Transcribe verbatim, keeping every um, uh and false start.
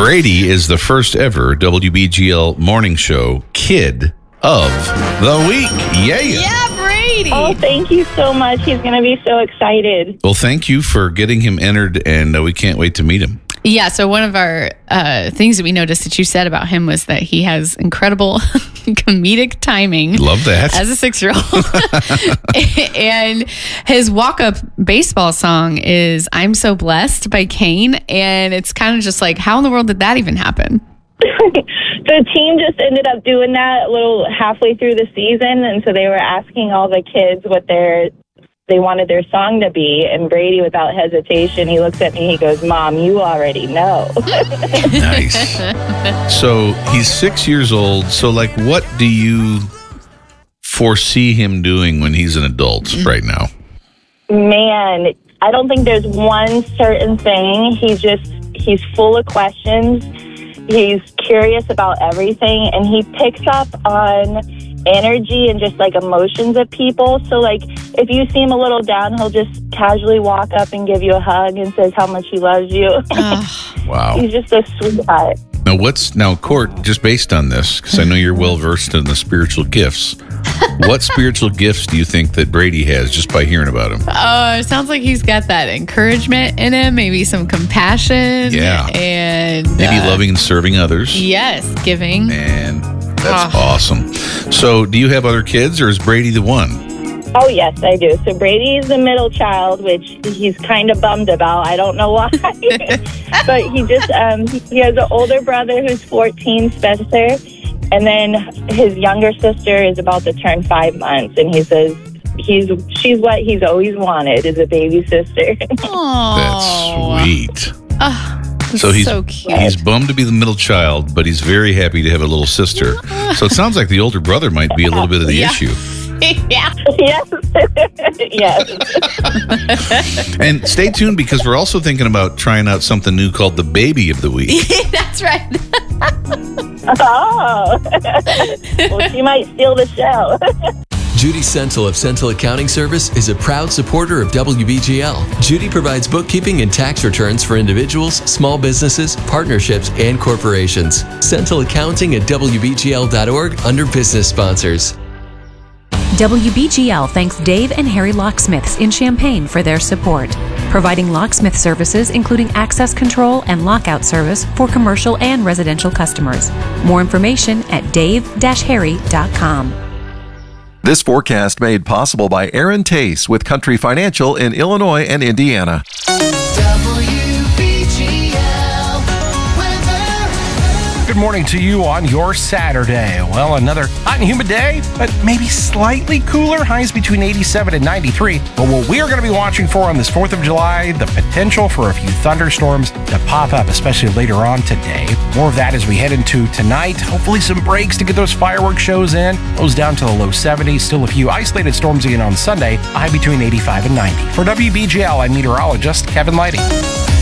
Brady is the first ever W B G L morning show kid of the week. Yeah. Yeah, Brady. Oh, thank you so much. He's going to be so excited. Well, thank you for getting him entered, and uh, we can't wait to meet him. Yeah, so one of our uh, things that we noticed that you said about him was that he has incredible comedic timing. Love that. As a six-year-old. And his walk-up baseball song is I'm So Blessed by Kane. And it's kind of just like, how in the world did that even happen? The team just ended up doing that a little halfway through the season. And so they were asking all the kids what their they wanted their song to be, and Brady, without hesitation, he looks at me, he goes, Mom, you already know. Nice. So he's six years old. So, like, what do you foresee him doing when he's an adult mm-hmm. right now? Man, I don't think there's one certain thing. He's just, he's full of questions. He's curious about everything, and he picks up on energy and just like emotions of people. So like if you seem a little down, he'll just casually walk up and give you a hug and says how much he loves you. Oh. Wow. He's just a sweetheart. Now what's now Court, just based on this, because I know you're well versed in the spiritual gifts, what spiritual gifts do you think that Brady has just by hearing about him? Oh, it sounds like he's got that encouragement in him, maybe some compassion. Yeah. And maybe uh, loving and serving others. Yes, giving. And that's oh. awesome. So do you have other kids, or is Brady the one? Oh, yes, I do. So Brady's the middle child, which he's kind of bummed about. I don't know why. But he just, um, he has an older brother who's fourteen, Spencer. And then his younger sister is about to turn five months. And he says he's she's what he's always wanted, is a baby sister. Aww. That's sweet. Oh. So he's so cute. he's bummed to be the middle child, but he's very happy to have a little sister. So it sounds like the older brother might be a little bit of the yeah. issue. Yeah. Yes. Yes. And stay tuned, because we're also thinking about trying out something new called the Baby of the Week. That's right. Oh. Well, she might steal the show. Judy Sentil of Sentil Accounting Service is a proud supporter of W B G L. Judy provides bookkeeping and tax returns for individuals, small businesses, partnerships, and corporations. Sentil Accounting at W B G L dot org under business sponsors. W B G L thanks Dave and Harry Locksmiths in Champaign for their support, providing locksmith services including access control and lockout service for commercial and residential customers. More information at dave dash harry dot com. This forecast made possible by Aaron Tace with Country Financial in Illinois and Indiana. Good morning to you on your Saturday. Well, another hot and humid day, but maybe slightly cooler. Highs between eighty-seven and ninety-three. But what we are going to be watching for on this fourth of July, the potential for a few thunderstorms to pop up, especially later on today. More of that as we head into tonight. Hopefully some breaks to get those fireworks shows in. Those down to the low seventies. Still a few isolated storms again on Sunday. A high between eighty-five and ninety. For W B G L, I'm meteorologist Kevin Lighty.